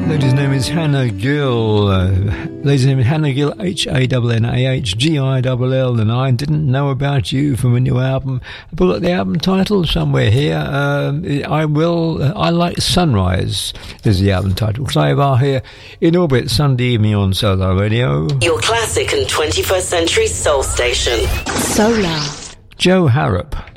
Lady's name is Hannah Gill. Lady's name is Hannah Gill, Hannahgill, and I Didn't Know About You from a new album. I've got the album title somewhere here. I Like Sunrise is the album title. Clive R here in orbit, Sunday evening on Solar Radio. Your classic and 21st century soul station. Solar. Joe Harrop.